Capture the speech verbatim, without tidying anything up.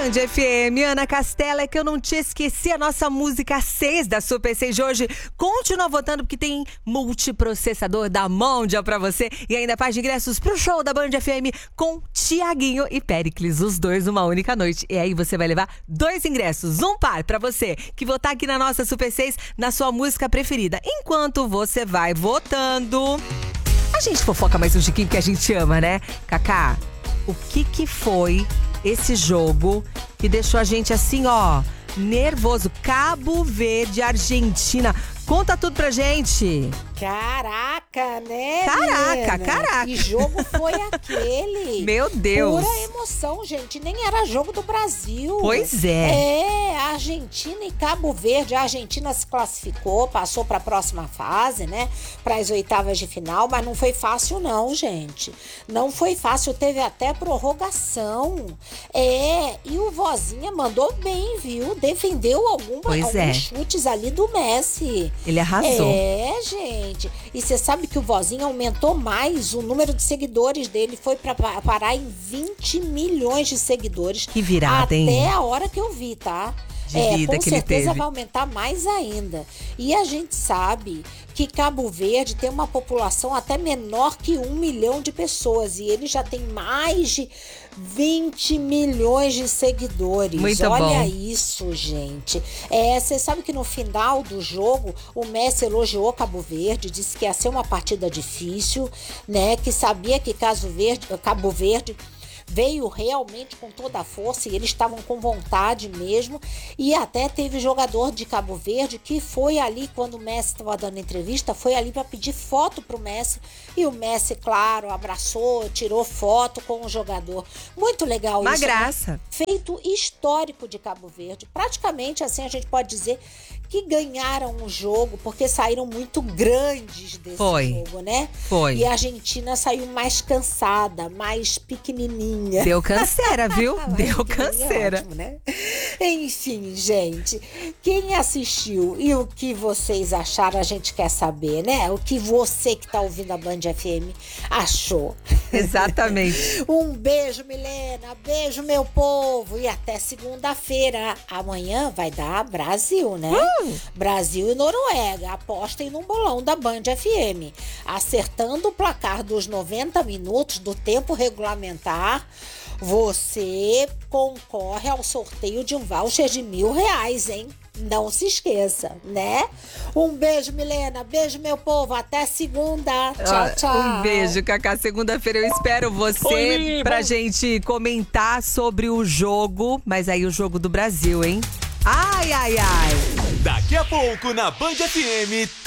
Band F M, Ana Castela, é que eu não te esqueci, a nossa música seis da Super seis de hoje. Continua votando porque tem multiprocessador da Mondial pra você e ainda parte de ingressos pro show da Band F M com Tiaguinho e Péricles, os dois numa única noite. E aí você vai levar dois ingressos, um par pra você que votar aqui na nossa Super seis na sua música preferida. Enquanto você vai votando, a gente fofoca mais um tiquinho porque a gente ama, né? Cacá, o que que foi esse jogo que deixou a gente assim, ó, nervoso? Cabo Verde, Argentina. Conta tudo pra gente. Caraca, né, Caraca, menina? caraca. Que jogo foi aquele? Meu Deus. Pura emoção, gente. Nem era jogo do Brasil. Pois é. É, Argentina e Cabo Verde. A Argentina se classificou, passou pra próxima fase, né? Para as oitavas de final, mas não foi fácil não, gente. Não foi fácil, teve até prorrogação. É, e o Vozinha mandou bem, viu? Defendeu alguma, Pois alguns é. chutes ali do Messi. Ele arrasou. É, gente. E você sabe que o Vozinho aumentou mais o número de seguidores dele. Foi pra parar em vinte milhões de seguidores. Que virada, até hein? Até a hora que eu vi, tá? De é, vida com que ele certeza teve. vai aumentar mais ainda. E a gente sabe que Cabo Verde tem uma população até menor que um milhão de pessoas. E ele já tem mais de vinte milhões de seguidores. Muito Olha bom. isso, gente. É, você sabe que no final do jogo, o Messi elogiou Cabo Verde, disse que ia ser uma partida difícil, né? Que sabia que Caso Verde, Cabo Verde veio realmente com toda a força e eles estavam com vontade mesmo. E até teve jogador de Cabo Verde que foi ali, quando o Messi estava dando entrevista, foi ali para pedir foto pro Messi. E o Messi, claro, abraçou, tirou foto com o jogador. Muito legal Uma isso. graça. Né? Feito histórico de Cabo Verde. Praticamente assim a gente pode dizer que ganharam o jogo, porque saíram muito grandes desse Foi. jogo, né? Foi. E a Argentina saiu mais cansada, mais pequenininha. Deu canseira, viu? Mas Deu pequenininha é canseira. ótimo, né? Enfim, gente, quem assistiu e o que vocês acharam, a gente quer saber, né? O que você que tá ouvindo a Band F M achou. Exatamente. Um beijo, Milena. Beijo, meu povo. E até segunda-feira. Amanhã vai dar Brasil, né? Uh! Brasil e Noruega. Apostem num bolão da Band F M. Acertando o placar dos noventa minutos do tempo regulamentar, você concorre ao sorteio de um voucher de mil reais, hein? Não se esqueça, né? Um beijo, Milena. Beijo, meu povo. Até segunda. Tchau, tchau. Um beijo, Cacá. Segunda-feira eu espero você Oi, pra bom- gente comentar sobre o jogo, mas aí o jogo do Brasil, hein? Ai, ai, ai. Daqui a pouco na Band F M